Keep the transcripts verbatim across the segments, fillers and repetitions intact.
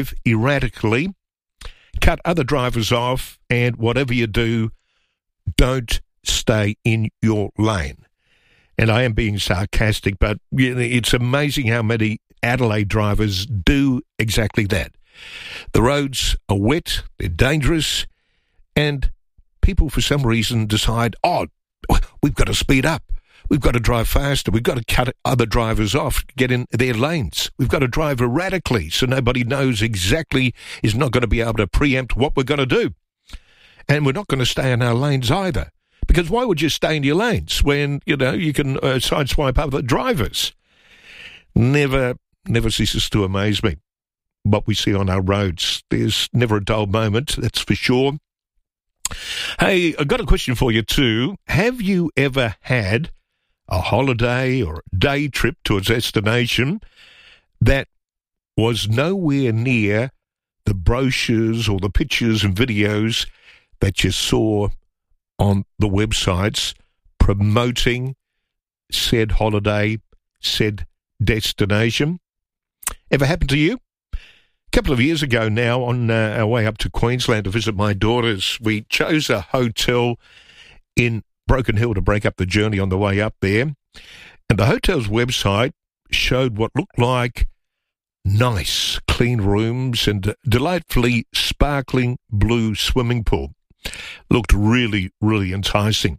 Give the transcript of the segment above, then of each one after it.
erratically, cut other drivers off, and whatever you do, don't stay in your lane. And I am being sarcastic, but you know, it's amazing how many Adelaide drivers do exactly that. The roads are wet, they're dangerous, and people for some reason decide, oh, we've got to speed up. We've got to drive faster. We've got to cut other drivers off, get in their lanes. We've got to drive erratically so nobody knows exactly, is not going to be able to preempt what we're going to do. And we're not going to stay in our lanes either. Because why would you stay in your lanes when, you know, you can uh, sideswipe other drivers? Never, never ceases to amaze me what we see on our roads. There's never a dull moment, that's for sure. Hey, I've got a question for you too. Have you ever had a holiday or a day trip to a destination that was nowhere near the brochures or the pictures and videos that you saw on the websites promoting said holiday, said destination? Ever happened to you? A couple of years ago now, on uh, our way up to Queensland to visit my daughters, we chose a hotel in Broken Hill to break up the journey on the way up there. And the hotel's website showed what looked like nice, clean rooms and a delightfully sparkling blue swimming pool. Looked really, really enticing.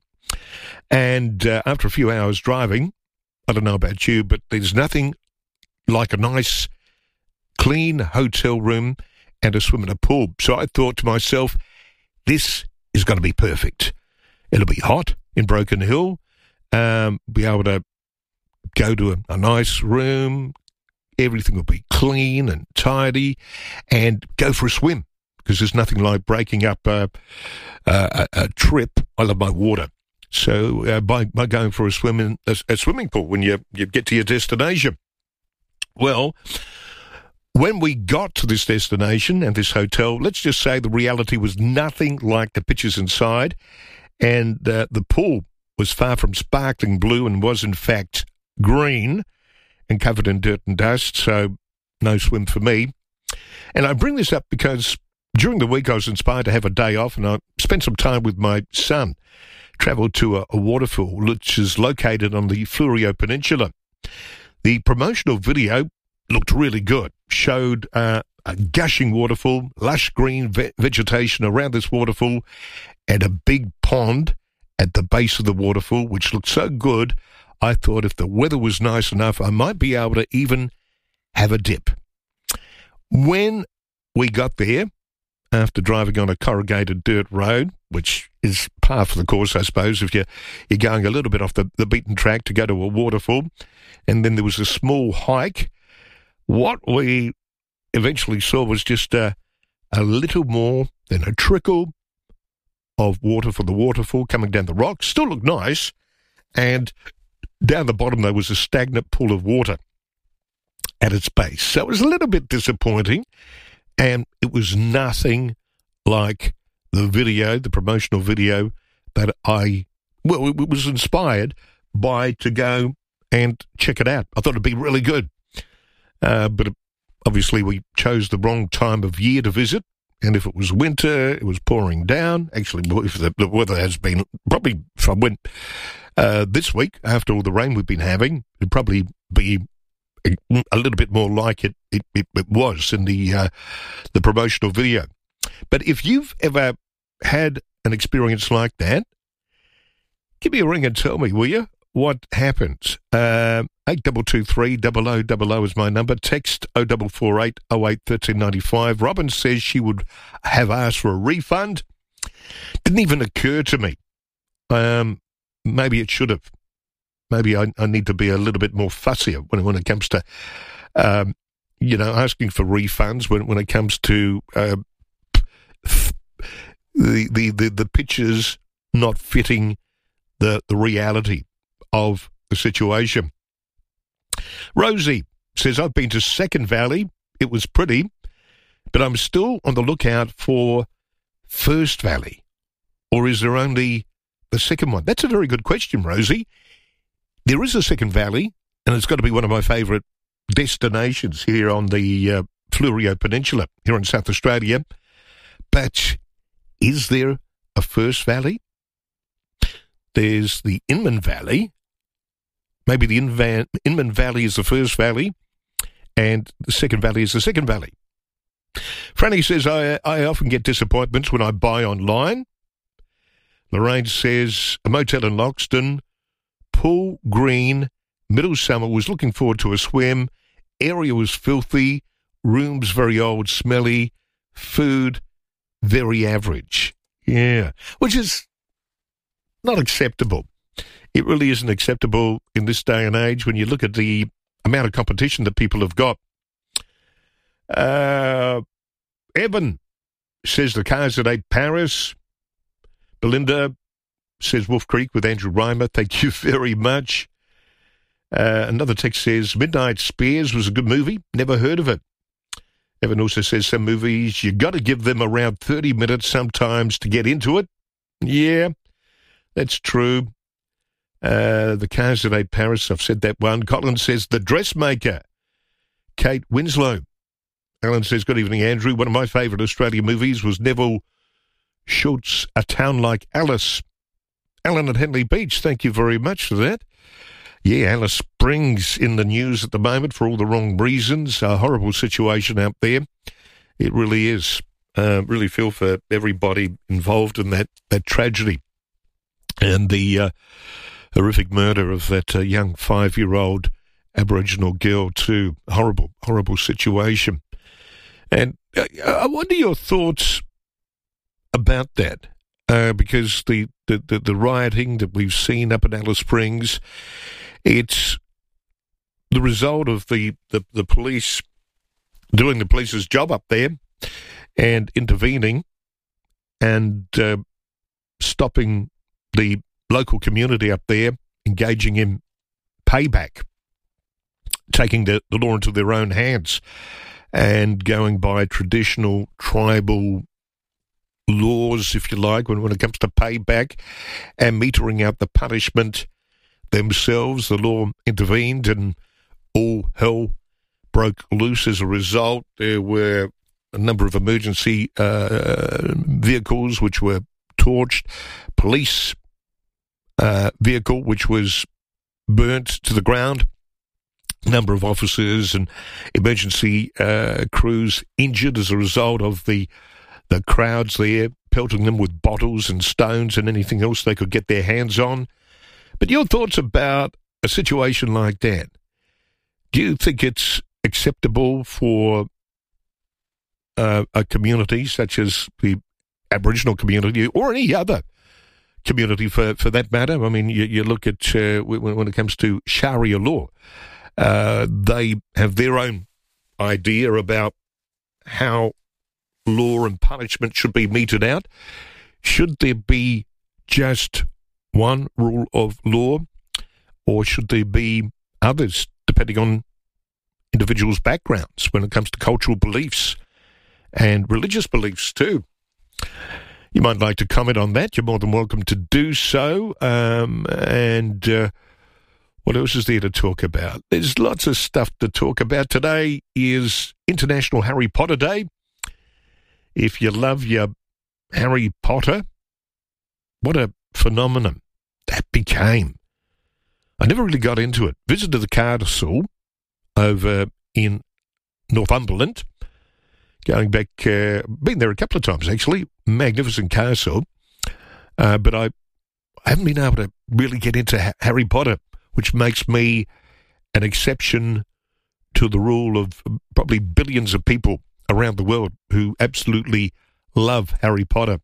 And uh, after a few hours driving, I don't know about you, but there's nothing like a nice, clean hotel room and a swim in a pool. So I thought to myself, this is going to be perfect. It'll be hot in Broken Hill, um, be able to go to a, a nice room, everything will be clean and tidy, and go for a swim, because there's nothing like breaking up a, a, a trip. I love my water. So uh, by, by going for a swim in a, a swimming pool when you, you get to your destination. Well, when we got to this destination and this hotel, let's just say the reality was nothing like the pictures inside, and uh, the pool was far from sparkling blue and was in fact green and covered in dirt and dust, so no swim for me. And I bring this up because during the week I was inspired to have a day off, and I spent some time with my son, travelled to a, a waterfall which is located on the Fleurieu Peninsula. The promotional video looked really good, showed uh, a gushing waterfall, lush green ve- vegetation around this waterfall, and a big pond at the base of the waterfall, which looked so good, I thought if the weather was nice enough, I might be able to even have a dip. When we got there, after driving on a corrugated dirt road, which is par for the course, I suppose, if you're, you're going a little bit off the, the beaten track to go to a waterfall, and then there was a small hike, what we eventually saw was just a, a little more than a trickle of water from the waterfall coming down the rocks. Still looked nice, and down the bottom there was a stagnant pool of water at its base. So it was a little bit disappointing, and it was nothing like the video, the promotional video that I, well, it was inspired by to go and check it out. I thought it'd be really good. Uh, but obviously we chose the wrong time of year to visit, and if it was winter, it was pouring down. Actually, if the, the weather has been, probably if I went uh, this week, after all the rain we've been having, it'd probably be a, a little bit more like it, it, it, it was in the uh, the promotional video. But if you've ever had an experience like that, give me a ring and tell me, will you, what happened? Uh, eight two two three, double oh double oh is my number. Text oh four four eight, oh eight, one three nine five. Robin says she would have asked for a refund. Didn't even occur to me. Um, maybe it should have. Maybe I, I need to be a little bit more fussier when, when it comes to, um, you know, asking for refunds when, when it comes to uh, the, the, the, the pictures not fitting the, the reality of the situation. Rosie says, I've been to Second Valley. It was pretty, but I'm still on the lookout for First Valley. Or is there only the second one? That's a very good question, Rosie. There is a Second Valley, and it's got to be one of my favourite destinations here on the uh, Fleurieu Peninsula here in South Australia. But is there a first valley? There's the Inman Valley. Maybe the Invan- Inman Valley is the first valley, and the second valley is the second valley. Franny says, I, I often get disappointments when I buy online. Lorraine says, a motel in Loxton, pool green, middle summer, was looking forward to a swim. Area was filthy, rooms very old, smelly, food very average. Yeah, which is not acceptable. It really isn't acceptable in this day and age when you look at the amount of competition that people have got. Uh, Evan says the cars at eight Paris. Belinda says Wolf Creek with Andrew Reimer. Thank you very much. Uh, another text says Midnight Spears was a good movie. Never heard of it. Evan also says some movies, you got to give them around thirty minutes sometimes to get into it. Yeah, that's true. Uh, the Cars at eight Paris, I've said that one. Colin says The Dressmaker. Kate Winslow. Alan says, good evening, Andrew. One of my favourite Australian movies was Neville Schultz, A Town Like Alice. Alan at Henley Beach, thank you very much for that. Yeah, Alice Springs in the news at the moment for all the wrong reasons. A horrible situation out there. It really is. Uh, really feel for everybody involved in that, that tragedy. And the uh, horrific murder of that uh, young five-year-old Aboriginal girl too. Horrible, horrible situation. And uh, I wonder your thoughts about that. Uh, because the, the, the, the rioting that we've seen up in Alice Springs, it's the result of the, the, the police doing the police's job up there and intervening and uh, stopping the local community up there, engaging in payback, taking the, the law into their own hands and going by traditional tribal laws, if you like, when, when it comes to payback and metering out the punishment themselves. The law intervened and all hell broke loose as a result. There were a number of emergency uh, vehicles which were torched, police uh, vehicle which was burnt to the ground, a number of officers and emergency uh, crews injured as a result of the the crowds there, pelting them with bottles and stones and anything else they could get their hands on. But your thoughts about a situation like that? Do you think it's acceptable for uh, a community such as the Aboriginal community or any other community for, for that matter? I mean, you, you look at uh, when, when it comes to Sharia law, uh, they have their own idea about how law and punishment should be meted out. Should there be just one rule of law, or should there be others, depending on individuals' backgrounds when it comes to cultural beliefs and religious beliefs too? You might like to comment on that. You're more than welcome to do so. Um, and uh, what else is there to talk about? There's lots of stuff to talk about. Today is International Harry Potter Day. If you love your Harry Potter, what a phenomenon that became. I never really got into it. Visited the castle over in Northumberland, going back, uh, been there a couple of times actually, magnificent castle, uh, but I, I haven't been able to really get into ha- Harry Potter, which makes me an exception to the rule of probably billions of people around the world who absolutely love Harry Potter.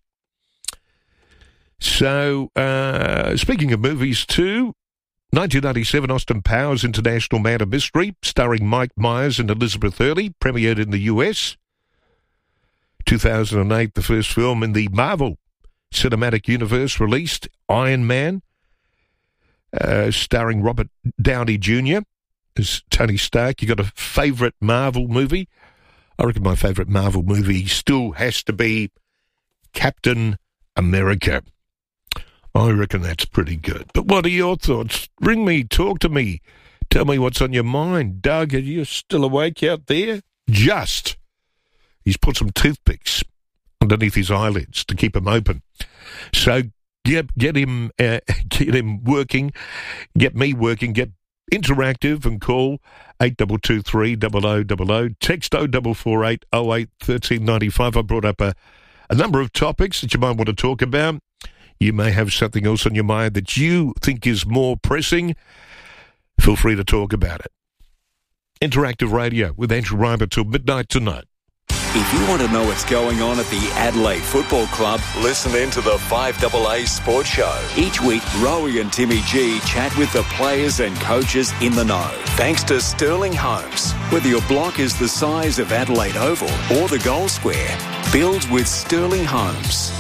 So, uh, speaking of movies too, nineteen ninety-seven Austin Powers International Man of Mystery, starring Mike Myers and Elizabeth Hurley, premiered in the U S. two thousand eight, the first film in the Marvel Cinematic Universe released, Iron Man, uh, starring Robert Downey Junior as Tony Stark. You got a favourite Marvel movie? I reckon my favourite Marvel movie still has to be Captain America. I reckon that's pretty good. But what are your thoughts? Ring me, talk to me. Tell me what's on your mind. Doug, are you still awake out there? Just He's put some toothpicks underneath his eyelids to keep them open. So get get him uh, get him working, get me working, get interactive and call eight two two three, zero zero zero zero. Text oh four four eight, oh eight, one three nine five. I brought up a, a number of topics that you might want to talk about. You may have something else on your mind that you think is more pressing. Feel free to talk about it. Interactive Radio with Andrew Reimer till midnight tonight. If you want to know what's going on at the Adelaide Football Club, listen in to the five A A Sports Show. Each week, Rowie and Timmy G chat with the players and coaches in the know. Thanks to Sterling Homes. Whether your block is the size of Adelaide Oval or the Gold Square, build with Sterling Homes.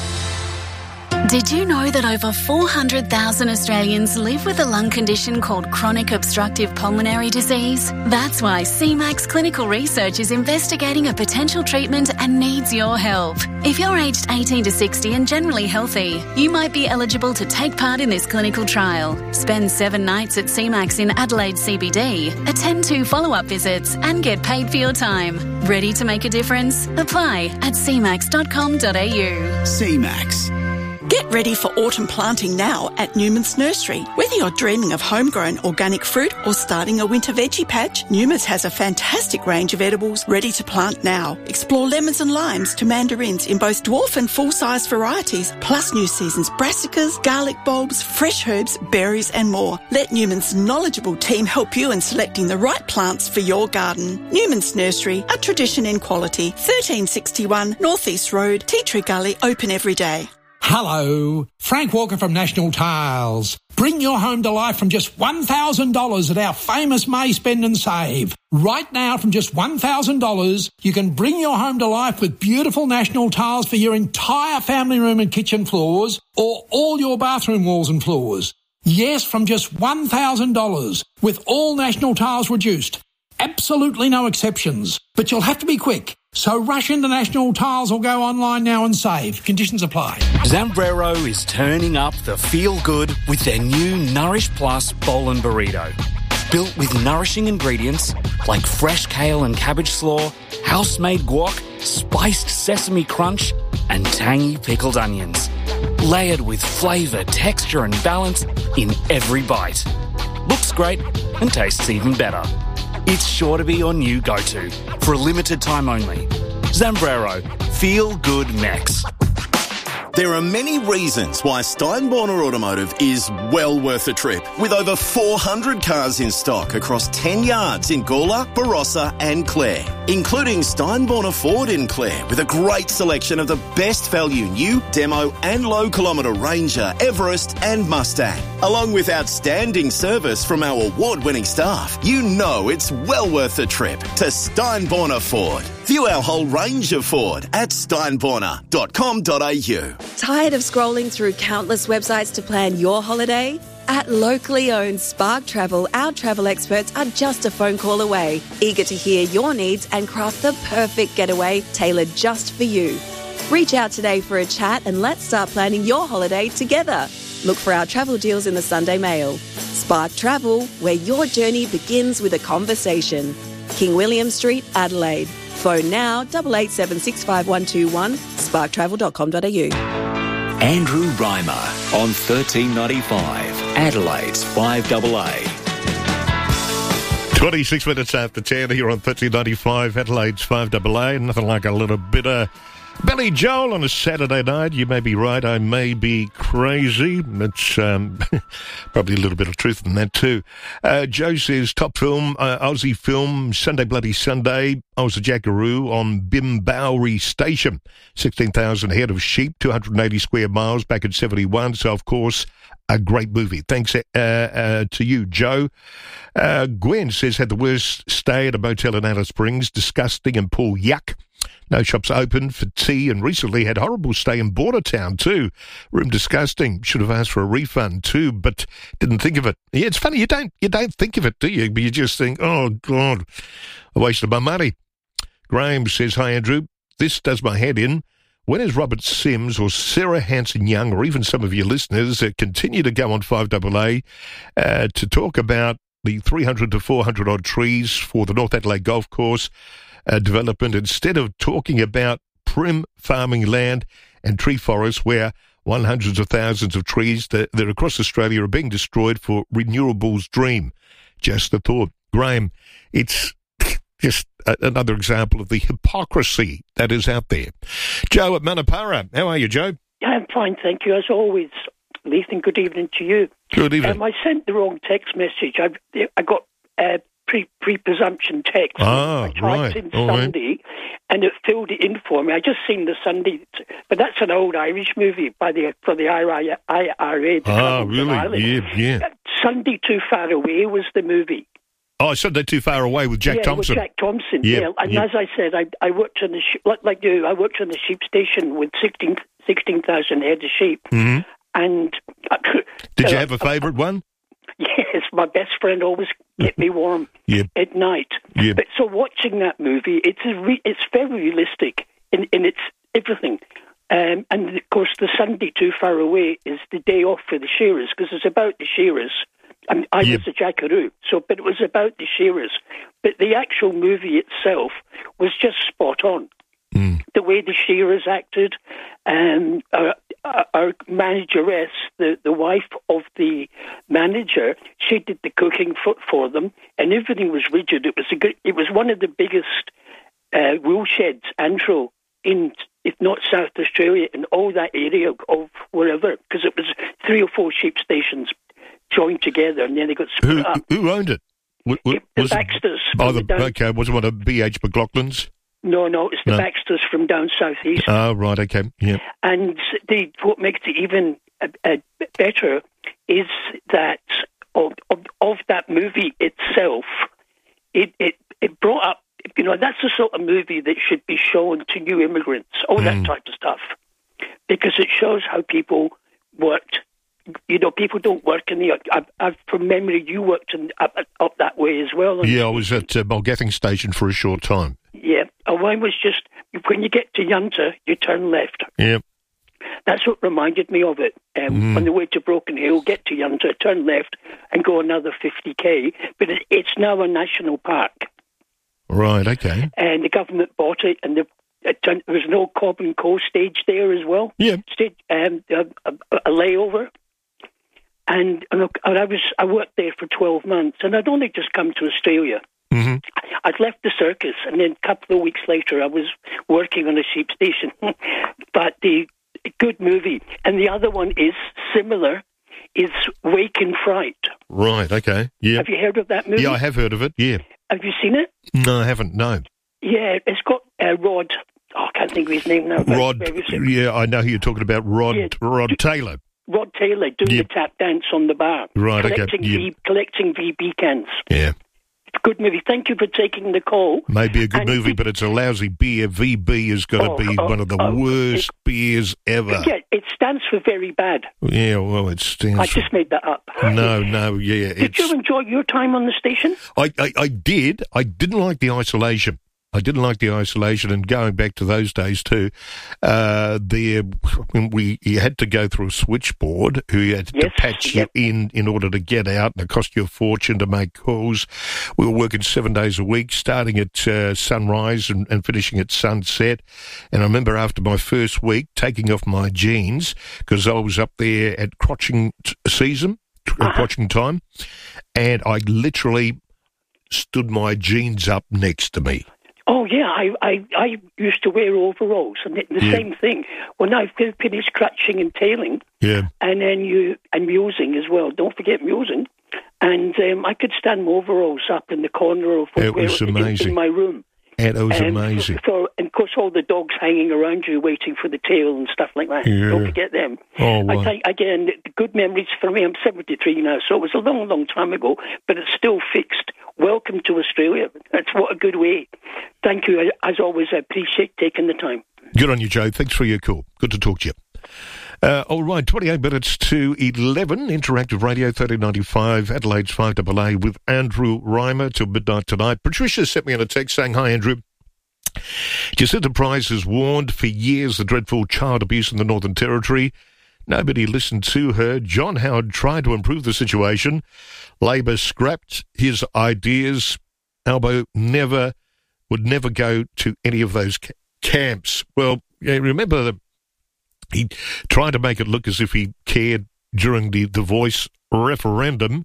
Did you know that over four hundred thousand Australians live with a lung condition called chronic obstructive pulmonary disease? That's why C MAX Clinical Research is investigating a potential treatment and needs your help. If you're aged eighteen to sixty and generally healthy, you might be eligible to take part in this clinical trial. Spend seven nights at C MAX in Adelaide C B D, attend two follow-up visits and get paid for your time. Ready to make a difference? Apply at c max dot com dot a u. C MAX. Get ready for autumn planting now at Newman's Nursery. Whether you're dreaming of homegrown organic fruit or starting a winter veggie patch, Newman's has a fantastic range of edibles ready to plant now. Explore lemons and limes to mandarins in both dwarf and full-size varieties, plus new season's brassicas, garlic bulbs, fresh herbs, berries and more. Let Newman's knowledgeable team help you in selecting the right plants for your garden. Newman's Nursery, a tradition in quality. thirteen sixty-one North East Road, Tea Tree Gully, open every day. Hello, Frank Walker from National Tiles. Bring your home to life from just one thousand dollars at our famous May Spend and Save. Right now, from just one thousand dollars, you can bring your home to life with beautiful National Tiles for your entire family room and kitchen floors or all your bathroom walls and floors. Yes, from just one thousand dollars, with all National Tiles reduced. Absolutely no exceptions. But you'll have to be quick. So rush into National Tiles or go online now and save. Conditions apply. Zambrero is turning up the feel-good with their new Nourish Plus Bowl and Burrito. Built with nourishing ingredients like fresh kale and cabbage slaw, house-made guac, spiced sesame crunch, and tangy pickled onions. Layered with flavour, texture and balance in every bite. Looks great and tastes even better. It's sure to be your new go-to for a limited time only. Zambrero, feel good Mex. There are many reasons why Steinborner Automotive is well worth a trip. With over four hundred cars in stock across ten yards in Gawler, Barossa and Clare, including Steinborner Ford in Clare with a great selection of the best value new, demo and low kilometre Ranger, Everest and Mustang. Along with outstanding service from our award-winning staff, you know it's well worth a trip to Steinborner Ford. View our whole range of Ford at steinborner dot com dot a u. Tired of scrolling through countless websites to plan your holiday? At locally owned Spark Travel, our travel experts are just a phone call away, eager to hear your needs and craft the perfect getaway tailored just for you. Reach out today for a chat and let's start planning your holiday together. Look for our travel deals in the Sunday Mail. Spark Travel, where your journey begins with a conversation. King William Street, Adelaide. Phone now, eight eight seven six five one two one, spark travel dot com dot a u. Andrew Reimer on thirteen ninety-five, Adelaide's five A A. twenty-six minutes after ten here on thirteen ninety-five, Adelaide's five A A. Nothing like a little bit of Billy Joel on a Saturday night. You may be right, I may be crazy. It's um, probably a little bit of truth in that too. Uh, Joe says, top film, uh, Aussie film, Sunday Bloody Sunday. I was a jackaroo on Bimbowery Station. sixteen thousand head of sheep, two hundred eighty square miles back in seventy-one. So, of course, a great movie. Thanks uh, uh, to you, Joe. Uh, Gwen says, had the worst stay at a motel in Alice Springs. Disgusting and Paul yuck. No shops open for tea, and recently had horrible stay in Bordertown too. Room disgusting. Should have asked for a refund too, but didn't think of it. Yeah, it's funny, you don't you don't think of it, do you? But you just think, oh God, I wasted my money. Graham says, hi Andrew, this does my head in. When is Robert Sims or Sarah Hanson-Young, or even some of your listeners that continue to go on five A A uh, to talk about the three hundred to four hundred odd trees for the North Adelaide Golf Course? uh, development, instead of talking about prim farming land and tree forests where one hundreds of thousands of trees that, that across Australia are being destroyed for renewables dream. Just a thought. Graham, it's just a, another example of the hypocrisy that is out there. Joe at Manapara. How are you, Joe? I'm fine, thank you, as always. Nathan, good evening to you. Good evening. Um, I sent the wrong text message. I, I got uh, pre, pre-presumption text. Ah, I typed right. in All Sunday, right. and it filled it in for me. I just seen the Sunday, but that's an old Irish movie by the for the I R A. The Ah, Government of really? Ireland. Yeah, yeah. Uh, Sunday Too Far Away was the movie. Oh, Sunday Too Far Away with Jack yeah, Thompson. with Jack Thompson. Yeah, Yeah, and yeah. as I said, I, I worked on the sh- like, like you. I worked on the sheep station with sixteen thousand head of sheep. Mm-hmm. And uh, Did you uh, have a favourite one? Yes, my best friend always kept me warm Yeah. at night. Yeah. But so watching that movie, it's a re- it's very realistic in, in its everything. Um, and of course, the Sunday Too Far Away is the day off for the shearers because it's about the shearers. I, mean, I Yep. was a jackaroo, so but it was about the shearers. But the actual movie itself was just spot on. Mm. The way the shearers acted, um, our, our manageress, the, the wife of the manager, she did the cooking for, for them, and everything was rigid. It was a good, it was one of the biggest uh, wool sheds, Antro, in if not South Australia, in all that area of wherever, because it was three or four sheep stations joined together, and then they got split Who up. who owned it? W- w- It- the was it- Baxters. Oh, from the, down- okay. Was it one of B H McLaughlin's? No, no, it's the No. Baxters from down southeast. Oh, right. Okay. Yeah. And the, what makes it even uh, uh, better is that of, of, of that movie itself, it, it, it brought up, you know, that's the sort of movie that should be shown to new immigrants, all that Mm. type of stuff, because it shows how people worked. You know, people don't work in the. I, I, from memory, you worked in, up, up that way as well. Yeah, I was at uh, Mulgathing Station for a short time. Yeah, oh, I was just when you get to Yunta, you turn left. Yeah. That's what reminded me of it. Um, Mm. On the way to Broken Hill, get to Yunta, turn left, and go another fifty k. But it, it's now a national park, Right. Okay. and the government bought it, and the, it, turned- there was no Cobb and Co stage there as well. Yeah. Stage, um, a, a, a layover. And, and look, I was I worked there for twelve months, and I'd only just come to Australia. Mm-hmm. I'd left the circus, and then a couple of weeks later, I was working on a sheep station. But the good movie, and the other one is similar, is Wake in Fright. Right. Okay. Yeah. Have you heard of that movie? Yeah, I have heard of it. Yeah. Have you seen it? No, I haven't. No. Yeah, it's got uh, Rod. Oh, I can't think of his name now. but Rod. where is it? Yeah, I know who you're talking about. Rod. Yeah. Rod Taylor. Rod Taylor doing Yeah. the tap dance on the bar. Right, okay. Collecting, Yeah. v, collecting V B cans. Yeah. Good movie. Thank you for taking the call. Maybe a good And movie, it- but it's a lousy beer. V B is going to Oh, be oh, one of the oh, worst beers ever. Yeah, it stands for very bad. Yeah, well, it stands I for... just made that up. No, no, yeah. Did It's... you enjoy your time on the station? I, I, I did. I didn't like the isolation. I didn't like the isolation, and going back to those days too, uh, there when we you had to go through a switchboard who you had to Yes, patch yep. you in in order to get out, and it cost you a fortune to make calls. We were working seven days a week, starting at uh, sunrise and, and finishing at sunset. And I remember after my first week taking off my jeans because I was up there at crotching t- season, uh crotching time, and I literally stood my jeans up next to me. Oh, yeah, I, I, I used to wear overalls, and the, the Yeah. same thing. When I finished crutching and tailing, Yeah. and then you, and musing as well, don't forget musing, and um, I could stand my overalls up in the corner of It where- was in, amazing. in my room. And it was Um, amazing. So, and of course, all the dogs hanging around you, waiting for the tail and stuff like that. Yeah. Don't forget them. Oh, I wow. think again, the good memories for me. I'm seventy-three now, so it was a long, long time ago, but it's still fixed. Welcome to Australia. That's what a good way. Thank you. As always, I appreciate taking the time. Good on you, Joe. Thanks for your call. Good to talk to you. Uh, all right, twenty-eight minutes to eleven, Interactive Radio thirteen ninety-five, Adelaide's five A A with Andrew Reimer till midnight tonight. Patricia sent me on a text saying, hi, Andrew. Jacinta Price has warned for years the dreadful child abuse in the Northern Territory. Nobody listened to her. John Howard tried to improve the situation. Labor scrapped his ideas. Albo never would never go to any of those ca- camps. Well, yeah, remember that he tried to make it look as if he cared during the, the Voice referendum,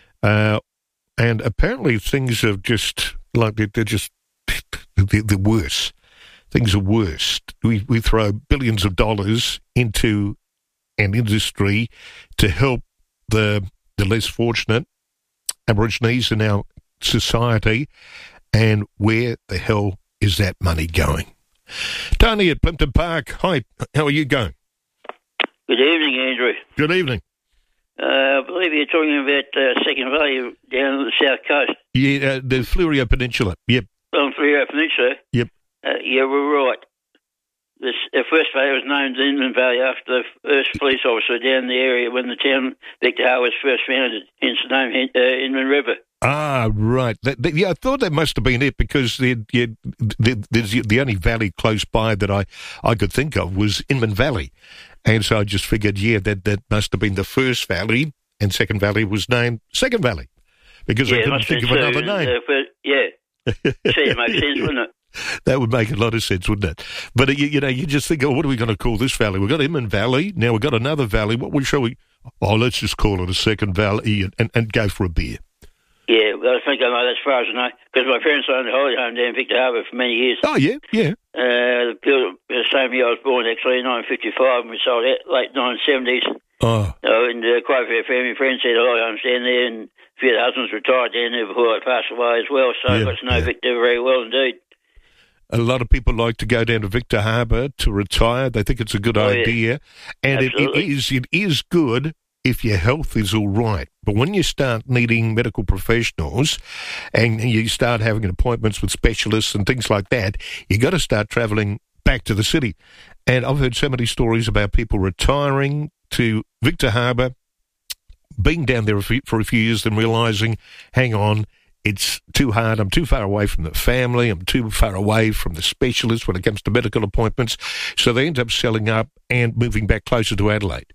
uh, and apparently things are just like they're, they're just they're, they're worse. Things are worse. We we throw billions of dollars into an industry to help the the less fortunate Aborigines in our society, and where the hell is that money going? Tony at Plimpton Park, hi, how are you going? Good evening, Andrew. Good evening. Uh, I believe you're talking about uh, Second Valley down the south coast. Yeah, uh, the Fleurieu Peninsula, yep. On Fleurieu Peninsula? Yep. Uh, yeah, we're right. This, the first valley was named Inman Valley after the first police officer down the area when the town Victor Harbor was first founded, hence the name uh, Inman River. Ah, right. That, that, yeah, I thought that must have been it because the, yeah, the, there's the only valley close by that I, I could think of was Inman Valley. And so I just figured, yeah, that, that must have been the first valley, and Second Valley was named Second Valley because yeah, I couldn't think of so, another name. Uh, first, yeah. See, it makes sense, wouldn't it? That would make a lot of sense, wouldn't it? But, you, you know, you just think, oh, what are we going to call this valley? We've got Inman Valley. Now we've got another valley. What shall we? Oh, let's just call it a Second Valley and, and, and go for a beer. Yeah, well, I think I know that as far as I know, because my parents owned a holiday home down in Victor Harbor for many years. Oh, yeah, yeah. Uh, the, the same year I was born, actually, in nineteen fifty-five, and we sold it late nineteen seventies. Oh. Uh, and uh, quite a few family friends had holiday homes down there, and a few of the husbands retired down there before they passed away as well, so yeah, I got to know yeah. Victor very well indeed. A lot of people like to go down to Victor Harbor to retire. They think it's a good oh, idea. Yeah. And it, it is it is good if your health is all right. But when you start needing medical professionals and you start having appointments with specialists and things like that, you got to start travelling back to the city. And I've heard so many stories about people retiring to Victor Harbor, being down there for a few years and realising, hang on, it's too hard. I'm too far away from the family. I'm too far away from the specialists when it comes to medical appointments. So they end up selling up and moving back closer to Adelaide.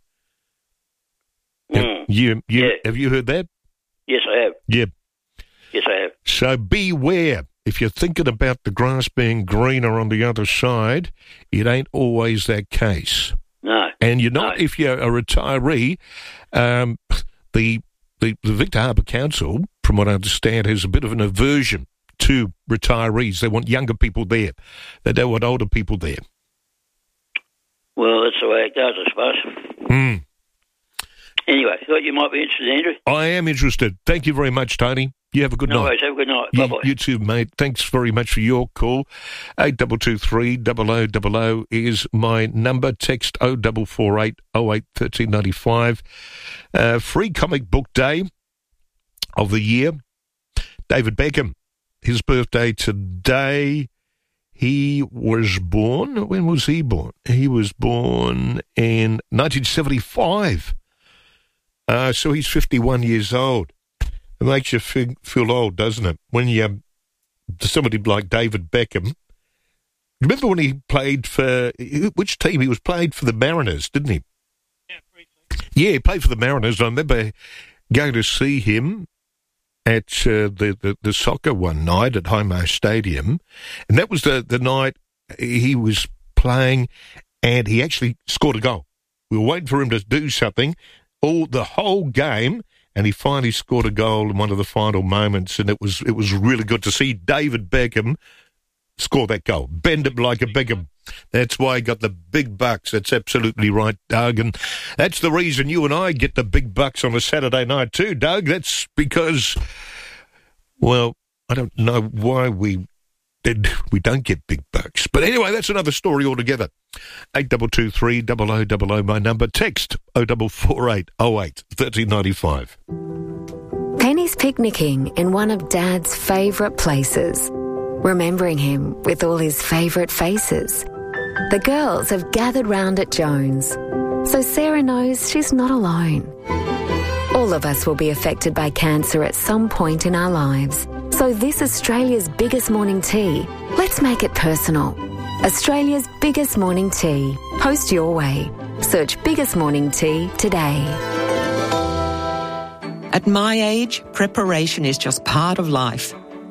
Mm. Have you, you, yeah. have you heard that? Yes, I have. Yeah. Yes, I have. So beware. If you're thinking about the grass being greener on the other side, it ain't always that case. No. And you're not, no. if you're a retiree, um, the, the the Victor Harbor Council, from what I understand, has a bit of an aversion to retirees. They want younger people there. They don't want older people there. Well, that's the way it goes, I suppose. Mm. Anyway, thought you might be interested, Andrew. I am interested. Thank you very much, Tony. You have a good no night. Worries, have a good night. You, Bye-bye. you too, mate. Thanks very much for your call. eight two two three, double oh double oh is my number. Text oh four four eight, oh eight, one three nine five. Uh, free comic book day of the year. David Beckham, his birthday today. He was born, when was he born? He was born in nineteen seventy-five. Uh, so he's fifty-one years old. It makes you feel, feel old, doesn't it? When you, somebody like David Beckham, remember when he played for, which team? He was played for the Mariners, didn't he? Yeah, briefly. Yeah, he played for the Mariners. I remember going to see him at uh, the, the, the soccer one night at Homo Stadium, and that was the, the night he was playing, and he actually scored a goal. We were waiting for him to do something all the whole game, and he finally scored a goal in one of the final moments, and it was it was really good to see David Beckham score that goal. Bend him like a Beckham. That's why he got the big bucks. That's absolutely right, Doug. And that's the reason you and I get the big bucks on a Saturday night too, Doug. That's because, well, I don't know why we did, we don't get big bucks. But anyway, that's another story altogether. eight two two three, double oh double oh, my number. Text oh four four eight, oh eight, one three nine five. Penny's picnicking in one of Dad's favourite places, remembering him with all his favourite faces. The girls have gathered round at Jones, so Sarah knows she's not alone. All of us will be affected by cancer at some point in our lives. So this Australia's biggest morning tea, let's make it personal. Australia's biggest morning tea. Post your way. Search Biggest Morning Tea today. At my age, preparation is just part of life.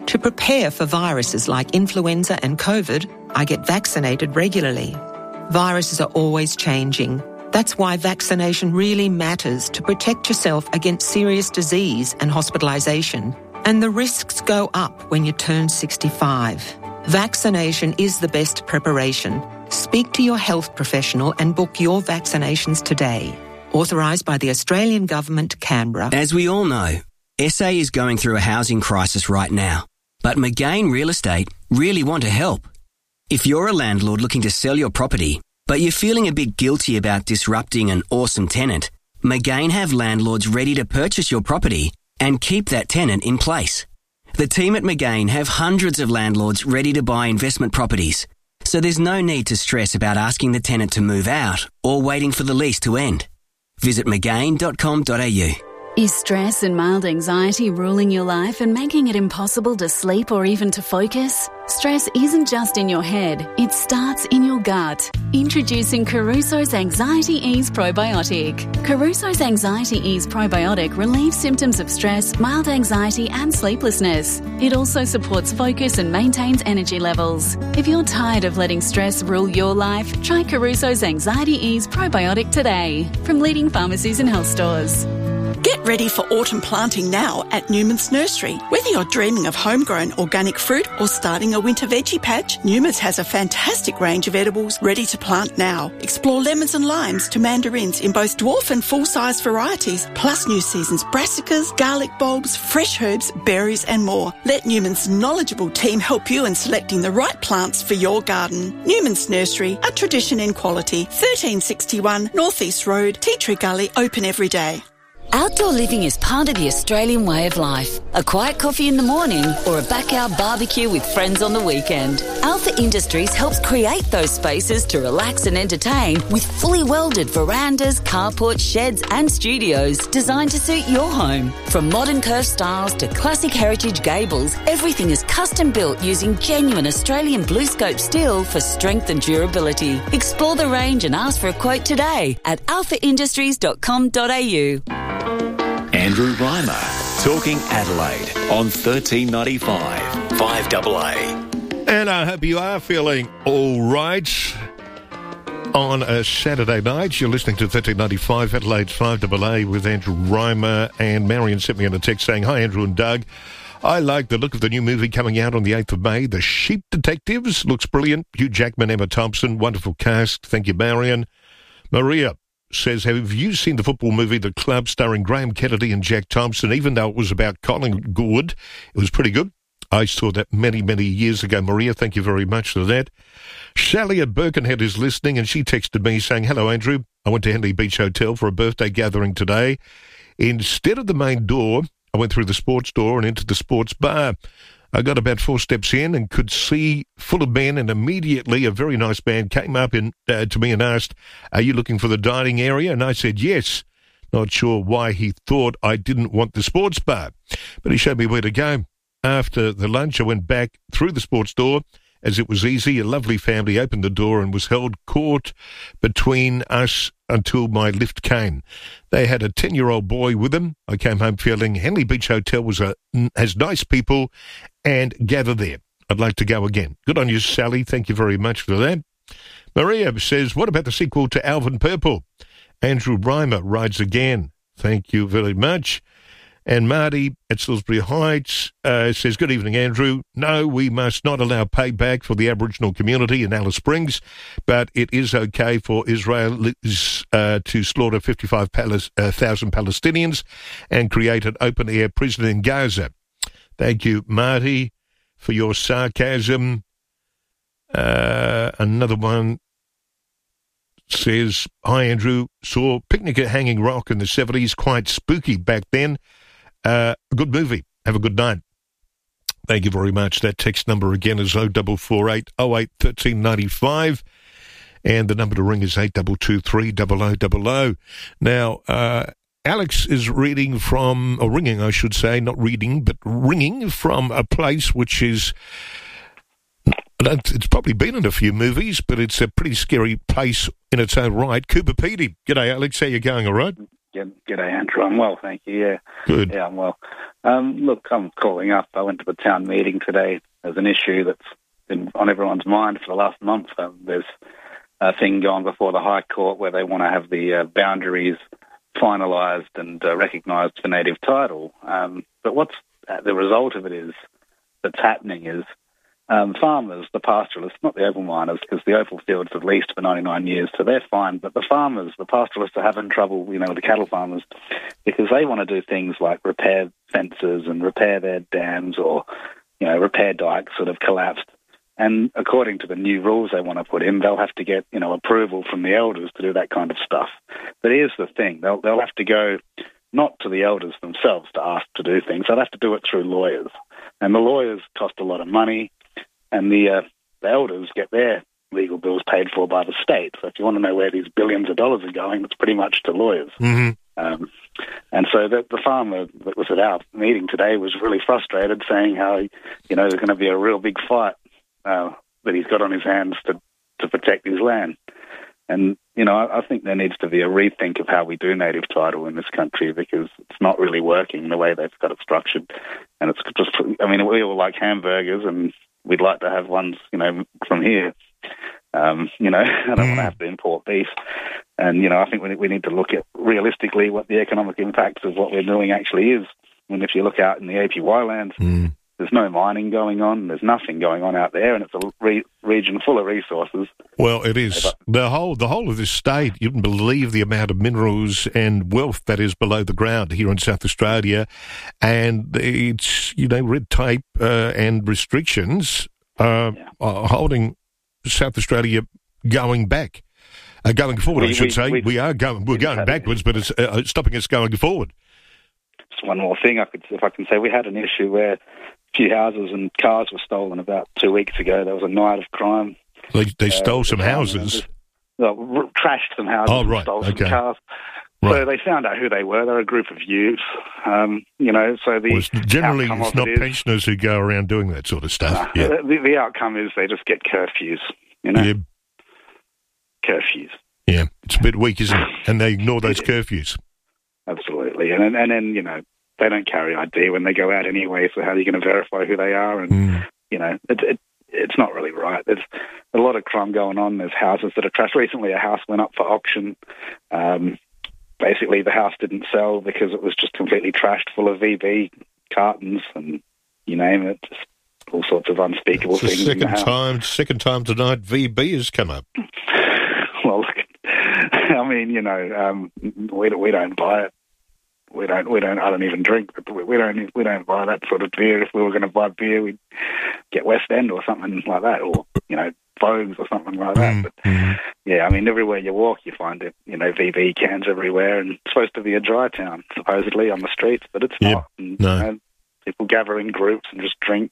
To prepare for viruses like influenza and COVID, I get vaccinated regularly. Viruses are always changing. That's why vaccination really matters to protect yourself against serious disease and hospitalisation. And the risks go up when you turn sixty-five. Vaccination is the best preparation. Speak to your health professional and book your vaccinations today. Authorised by the Australian Government, Canberra. As we all know, S A is going through a housing crisis right now. But McGain Real Estate really want to help. If you're a landlord looking to sell your property, but you're feeling a bit guilty about disrupting an awesome tenant, McGain have landlords ready to purchase your property and keep that tenant in place. The team at McGain have hundreds of landlords ready to buy investment properties, so there's no need to stress about asking the tenant to move out or waiting for the lease to end. Visit mcgain dot com dot a u. Is stress and mild anxiety ruling your life and making it impossible to sleep or even to focus? Stress isn't just in your head, it starts in your gut. Introducing Caruso's Anxiety Ease Probiotic. Caruso's Anxiety Ease Probiotic relieves symptoms of stress, mild anxiety and sleeplessness. It also supports focus and maintains energy levels. If you're tired of letting stress rule your life, try Caruso's Anxiety Ease Probiotic today from leading pharmacies and health stores. Get ready for autumn planting now at Newman's Nursery. Whether you're dreaming of homegrown organic fruit or starting a winter veggie patch, Newman's has a fantastic range of edibles ready to plant now. Explore lemons and limes to mandarins in both dwarf and full-size varieties, plus new season's brassicas, garlic bulbs, fresh herbs, berries and more. Let Newman's knowledgeable team help you in selecting the right plants for your garden. Newman's Nursery, a tradition in quality. thirteen sixty-one North East Road, Tea Tree Gully, open every day. Outdoor living is part of the Australian way of life. A quiet coffee in the morning or a backyard barbecue with friends on the weekend. Alpha Industries helps create those spaces to relax and entertain with fully welded verandas, carports, sheds and studios designed to suit your home. From modern curved styles to classic heritage gables, everything is custom built using genuine Australian blue scope steel for strength and durability. Explore the range and ask for a quote today at alpha industries dot com dot a u. Andrew Reimer, talking Adelaide on thirteen ninety-five, five A A. And I hope you are feeling all right on a Saturday night. You're listening to thirteen ninety-five, Adelaide's five A A with Andrew Reimer, and Marion sent me in a text saying, "Hi Andrew and Doug. I like the look of the new movie coming out on the eighth of May, The Sheep Detectives. Looks brilliant. Hugh Jackman, Emma Thompson, wonderful cast. Thank you, Marion." Maria says, "Have you seen the football movie The Club starring Graham Kennedy and Jack Thompson? Even though it was about Collingwood, it was pretty good. I saw that many, many years ago." Maria, thank you very much for that. Sally at Birkenhead is listening, and she texted me saying, "Hello, Andrew. I went to Henley Beach Hotel for a birthday gathering today. Instead of the main door, I went through the sports door and into the sports bar. I got about four steps in and could see full of men, and immediately a very nice man came up in, uh, to me and asked, 'Are you looking for the dining area?' And I said, 'Yes.' Not sure why he thought I didn't want the sports bar, but he showed me where to go. After the lunch, I went back through the sports door, as it was easy. A lovely family opened the door and was held caught between us until my lift came. They had a ten-year-old boy with them. I came home feeling Henley Beach Hotel was a, has nice people and gather there. I'd like to go again." Good on you, Sally. Thank you very much for that. Maria says, "What about the sequel to Alvin Purple? Andrew Reimer rides again." Thank you very much. And Marty at Salisbury Heights uh, says, "Good evening, Andrew. No, we must not allow payback for the Aboriginal community in Alice Springs, but it is okay for Israel uh, to slaughter fifty-five thousand Palestinians and create an open-air prison in Gaza." Thank you, Marty, for your sarcasm. Uh, another one says, "Hi, Andrew. Saw Picnic at Hanging Rock in the seventies. Quite spooky back then. Uh, a good movie. Have a good night." Thank you very much. That text number again is oh four four eight oh eight one three nine five, and the number to ring is eight two two three double oh double oh. Now, uh, Alex is reading from, or ringing, I should say, not reading, but ringing from a place which is, it's probably been in a few movies, but it's a pretty scary place in its own right. Coober Pedy. G'day, Alex. How you going, all right? G'day, Andrew. I'm well, thank you, yeah. Good. Yeah, I'm well. Um, look, I'm calling up. I went to the town meeting today. There's an issue that's been on everyone's mind for the last month. Um, there's a thing going before the High Court where they want to have the uh, boundaries finalised and uh, recognised for native title. Um, but what's uh, the result of it is that's happening is um, farmers, the pastoralists, not the opal miners, because the opal fields have leased for ninety-nine years, so they're fine. But the farmers, the pastoralists are having trouble, you know, the cattle farmers, because they want to do things like repair fences and repair their dams or, you know, repair dikes that have collapsed. And according to the new rules they want to put in, they'll have to get, you know, approval from the elders to do that kind of stuff. But here's the thing. They'll, they'll have to go not to the elders themselves to ask to do things. They'll have to do it through lawyers. And the lawyers cost a lot of money, and the, uh, the elders get their legal bills paid for by the state. So if you want to know where these billions of dollars are going, it's pretty much to lawyers. Mm-hmm. Um, and so the, the farmer that was at our meeting today was really frustrated, saying how, you know, there's going to be a real big fight uh, that he's got on his hands to, to protect his land. And, you know, I, I think there needs to be a rethink of how we do native title in this country, because it's not really working the way they've got it structured. And it's just, I mean, we all like hamburgers, and we'd like to have ones, you know, from here. Um, you know, I don't want to have to import beef. And, you know, I think we, we need to look at realistically what the economic impact of what we're doing actually is. I mean, if you look out in the A P Y lands, mm. there's no mining going on. There's nothing going on out there, and it's a re- region full of resources. Well, it is. The whole the whole of this state, you wouldn't believe the amount of minerals and wealth that is below the ground here in South Australia. And it's, you know, red tape uh, and restrictions uh, yeah. are holding South Australia going back. Uh, going forward, we, I should we, say. We, we are going, we're going backwards, but it's uh, stopping us going forward. Just one more thing, I could, if I can say, we had an issue where a few houses and cars were stolen about two weeks ago. There was a night of crime. They, they uh, stole some the houses? Well, r- trashed some houses oh, right. and stole okay. some cars. Right. So they found out who they were. They're a group of youths, um, you know, so the well, it's generally, it's not it is, pensioners who go around doing that sort of stuff. Uh, yeah. the, the outcome is they just get curfews, you know? Yeah. Curfews. Yeah, it's a bit weak, isn't it? And they ignore those curfews. Absolutely. And then, and then, you know, they don't carry I D when they go out anyway, so how are you going to verify who they are? And, mm. you know, it, it, it's not really right. There's a lot of crime going on. There's houses that are trashed. Recently, a house went up for auction. Um, basically, the house didn't sell because it was just completely trashed, full of V B cartons and you name it, just all sorts of unspeakable it's the things. Second in the house. time, second time tonight, V B has come up. Well, look, I mean, you know, um, we we don't buy it. We don't. We don't. I don't even drink. But we don't. We don't buy that sort of beer. If we were going to buy beer, we'd get West End or something like that, or you know, Vogues or something like that. But yeah, I mean, everywhere you walk, you find it. You know, V B cans everywhere, and it's supposed to be a dry town, supposedly on the streets, but it's yep. not. And, no. You know, people gather in groups and just drink